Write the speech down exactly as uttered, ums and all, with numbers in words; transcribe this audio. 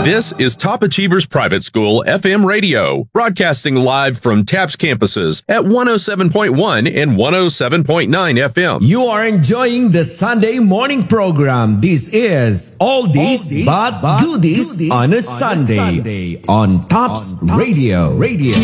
This is Top Achievers Private School F M Radio, broadcasting live from TAPS campuses at one oh seven point one and one oh seven point nine F M. You are enjoying the Sunday morning program. This is Oldies, Oldies but, but Goodies, goodies on a Sunday, Sunday on TAPS Radio. Radio.